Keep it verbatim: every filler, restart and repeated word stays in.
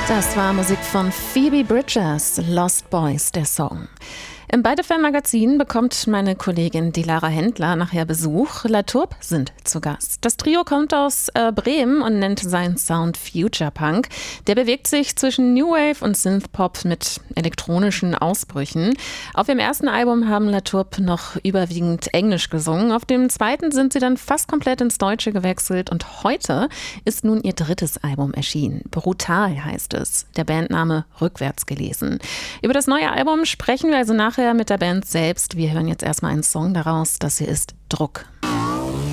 Das war Musik von Phoebe Bridgers, Lost Boys, der Song. Im Beide-Fan-Magazin bekommt meine Kollegin Dilara Händler nachher Besuch. La Tourbe sind zu Gast. Das Trio kommt aus äh, Bremen und nennt seinen Sound Future Punk. Der bewegt sich zwischen New Wave und Synthpop mit elektronischen Ausbrüchen. Auf ihrem ersten Album haben La Tourbe noch überwiegend Englisch gesungen. Auf dem zweiten sind sie dann fast komplett ins Deutsche gewechselt und heute ist nun ihr drittes Album erschienen. Brutal heißt es. Der Bandname rückwärts gelesen. Über das neue Album sprechen wir also nachher mit der Band selbst. Wir hören jetzt erstmal einen Song daraus. Das hier ist Druck.